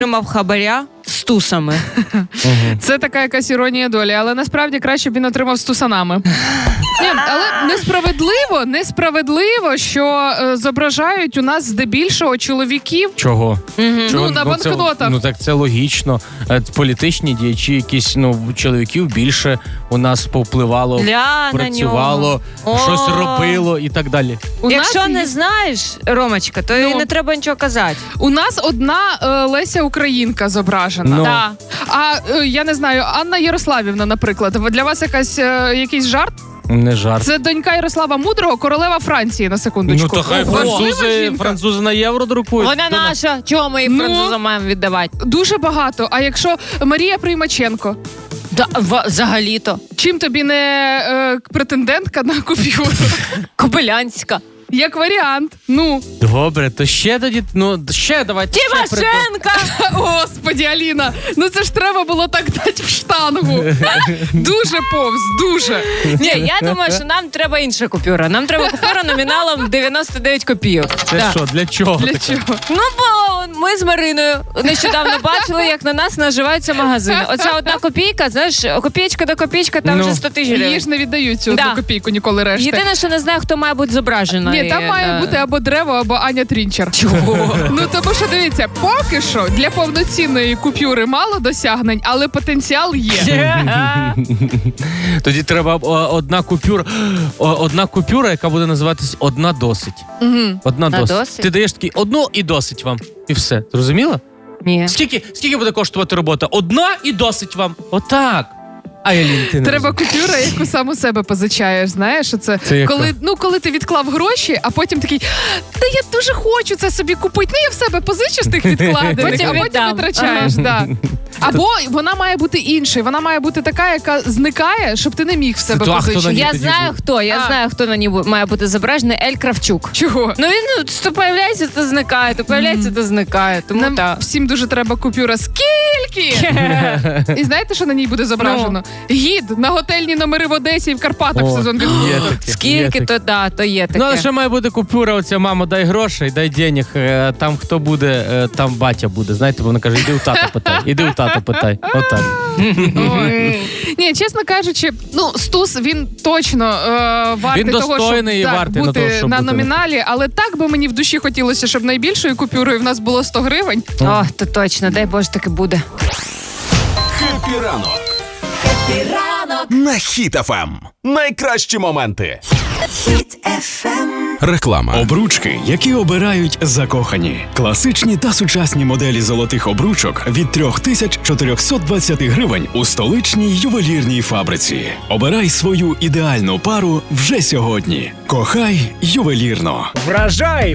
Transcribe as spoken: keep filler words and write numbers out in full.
отримав хабаря з тусами. Це така якась іронія долі, але насправді краще б він отримав з тусанами. Ні, але несправедливо, несправедливо, що е, зображають у нас здебільшого чоловіків. Чого? Угу. Чого? Ну, на це- банкнотах. Ну так це логічно. Е, Політичні діячі, якісь, ну, чоловіків більше у нас повпливало, Ля на працювало, нього. щось О. робило і так далі. У Якщо нас не є- знаєш, Ромочка, то Ну. і не треба нічого казати. У нас одна е, Леся Українка зображена. Ну. Да. А е, я не знаю, Анна Ярославівна, наприклад. Для вас якась е, якийсь жарт? Не жарт. Це донька Ярослава Мудрого, королева Франції, на секундочку. Ну то хай Важлива французи, жінка. французи на євро друкують. Вона То на- наша. Чого ми її Ну. французам маємо віддавати? Дуже багато. А якщо Марія Приймаченко, Да, в- взагалі-то. чим тобі не е, претендентка на купюру? Кобилянська. Як варіант. Ну. Добре, то ще тоді, ну, ще давайте. ще придумаємо. Тимошенка! Господі, Аліна, ну це ж треба було так дати в штангу. Дуже повз, дуже. Ні, я думаю, що нам треба інша купюра. Нам треба купюра номіналом дев'яносто дев'ять копійок. Це Да. що, для чого? Для таке? чого? Ну, бо ми з Мариною нещодавно бачили, як на нас наживаються магазини. Оця одна копійка, знаєш, копійка до копійка, там Ну. вже сто тисяч Її гривень. ж не віддають цю Да. одну копійку ніколи решти. Єдине, що не знаю, хто має бути зображений. Ні, там має на- бути або Древо, або Аня Трінчер. Чого? Ну тому що дивіться, поки що для повноцінної купюри мало досягнень, але потенціал є. Тоді треба о, одна купюра, о, одна купюра, яка буде називатись «Одна досить». Угу. Одна На досить. досить? Ти даєш такий «Одну і досить вам». І все. Зрозуміла? Ні. Скільки, скільки буде коштувати робота? Одна і досить вам. Отак. А Елін, ти не Треба розумієш. купюра, яку сам у себе позичаєш. Знаєш, це, Це яка? коли, ну, коли ти відклав гроші, а потім такий, та я дуже хочу це собі купити. Ну я в себе позичу з тих відкладених, Потім а потім віддам. витрачаєш. Да. Або вона має бути іншою. Вона має бути така, яка зникає, щоб ти не міг в себе То, а хто на позичити. ній? Я тоді знаю, був. хто. Я А. знаю, хто на ній бу- має бути зображений. Ель Кравчук. Чого? Ну він ну, то появляється, то зникає, то появляється, то зникає. Тому Нам так. всім дуже треба купюра. Скільки? І знаєте, що на ній буде зображено? Гід на готельні номери в Одесі і в Карпатах в О, сезон є відпусток. таке, є Скільки, таке. то да, то є таке. Ну, але ще має бути купюра, оця «Мамо, дай грошей, дай денег». Е, Там хто буде, е, там батя буде. Знаєте, бо вона каже, іди у тата питай, іди у тата питай. Отак. Ой. Ні, чесно кажучи, ну Стус він точно е, вартий Він того, щоб достойний і так, вартий на бути того, щоб на бути. номіналі, але так би мені в душі хотілося, щоб найбільшою купюрою в нас було сто гривень. О, то точно, дай Боже, таки буде. Хеппі ранок. На Хіт еф ем. Найкращі моменти. Реклама. Обручки, які обирають закохані. Класичні та сучасні моделі золотих обручок від три тисячі чотириста двадцять гривень у столичній ювелірній фабриці. Обирай свою ідеальну пару вже сьогодні. Кохай ювелірно. Вражай